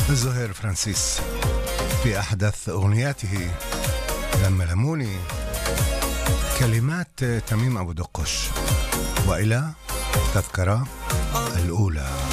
زهير فرانسيس في أحدث أغنياته لما لموني، كلمات تميم أبو دقش، وإلى تذكرة الأولى.